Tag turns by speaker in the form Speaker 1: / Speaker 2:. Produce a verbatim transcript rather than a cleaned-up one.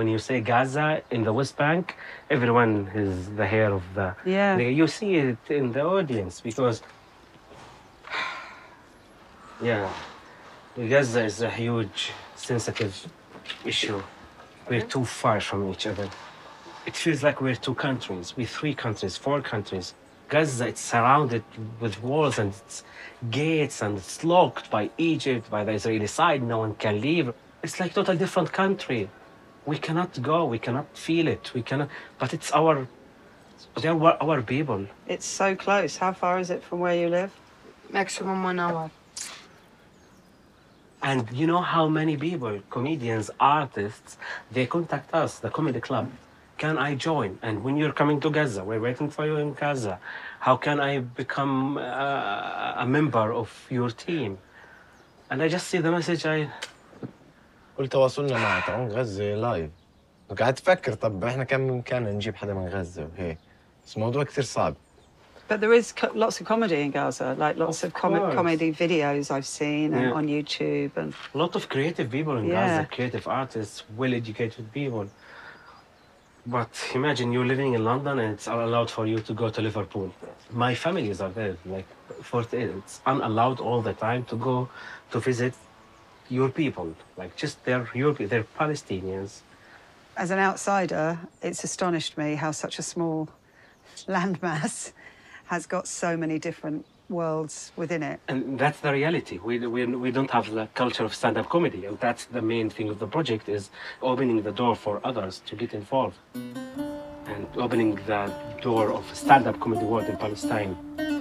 Speaker 1: when you say Gaza in the West Bank, everyone is the hair of the...
Speaker 2: Yeah.
Speaker 1: the- You see it in the audience because, yeah, Gaza is a huge, sensitive issue. We're too far from each other. It feels like we're two countries, we're three countries, four countries. Gaza, it's surrounded with walls and it's gates and it's locked by Egypt, by the Israeli side. No one can leave. It's like total different country. We cannot go, we cannot feel it, we cannot, but it's our, they're wa- our people.
Speaker 2: It's so close. How far is it from where you live?
Speaker 3: Maximum one hour.
Speaker 1: And you know how many people, comedians, artists, they contact us, the comedy club. Can I join? And when you're coming to Gaza, we're waiting for you in Gaza. How can I become uh, a member of your team? And I just see the message, I...
Speaker 4: كل تواصلنا مع تعون غزة لايف. وقاعد تفكر طب احنا كم بإمكاننا نجيب حدا من غزة وهيك. بس الموضوع كثير صعب.
Speaker 2: But there is co- lots of comedy in Gaza, like lots of,
Speaker 1: Of
Speaker 2: com-
Speaker 1: course.
Speaker 2: comedy videos I've seen and
Speaker 1: Yeah.
Speaker 2: on YouTube. And
Speaker 1: A lot of creative people in
Speaker 2: Yeah.
Speaker 1: Gaza, creative artists, well-educated people. But imagine you're living in London and it's allowed for you to go to Liverpool. My families are there, like, for it's unallowed all the time to go to visit your people. Like, just they're European, they're Palestinians.
Speaker 2: as an outsider, it's astonished me how such a small landmass has got so many different worlds within it.
Speaker 1: And that's the reality. We, we, we don't have the culture of stand-up comedy. And that's the main thing of the project, is opening the door for others to get involved. And opening the door of stand-up comedy world in Palestine.